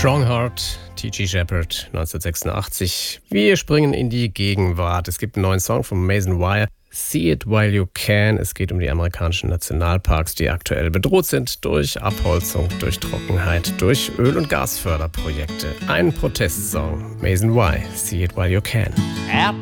Strongheart, T.G. Shepherd, 1986. Wir springen in die Gegenwart. Es gibt einen neuen Song von Mason Wire, See It While You Can. Es geht um die amerikanischen Nationalparks, die aktuell bedroht sind durch Abholzung, durch Trockenheit, durch Öl- und Gasförderprojekte. Ein Protestsong. Mason Wire, See It While You Can.